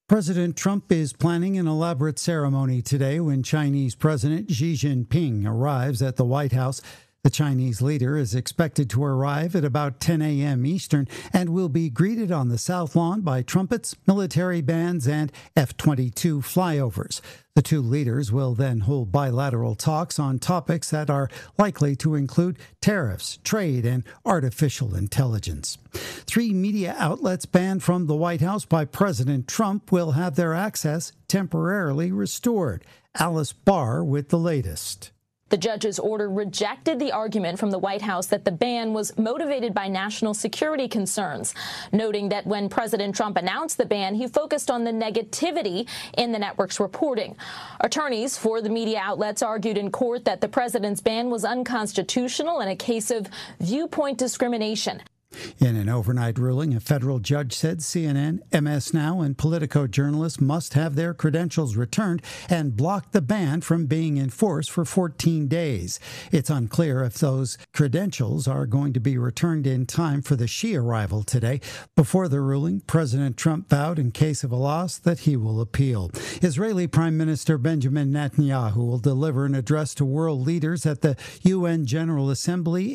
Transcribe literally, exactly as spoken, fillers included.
President Trump is planning an elaborate ceremony today when Chinese President Xi Jinping arrives at the White House. The Chinese leader is expected to arrive at about ten a.m. Eastern and will be greeted on the South Lawn by trumpets, military bands, and F twenty-two flyovers. The two leaders will then hold bilateral talks on topics that are likely to include tariffs, trade, and artificial intelligence. Three media outlets banned from the White House by President Trump will have their access temporarily restored. Alice Barr with the latest. The judge's order rejected the argument from the White House that the ban was motivated by national security concerns, noting that when President Trump announced the ban, he focused on the negativity in the network's reporting. Attorneys for the media outlets argued in court that the president's ban was unconstitutional and a case of viewpoint discrimination. In an overnight ruling, a federal judge said C N N, M S Now, and Politico journalists must have their credentials returned and block the ban from being enforced for fourteen days. It's unclear if those credentials are going to be returned in time for the Xi arrival today. Before the ruling, President Trump vowed in case of a loss that he will appeal. Israeli Prime Minister Benjamin Netanyahu will deliver an address to world leaders at the U N General Assembly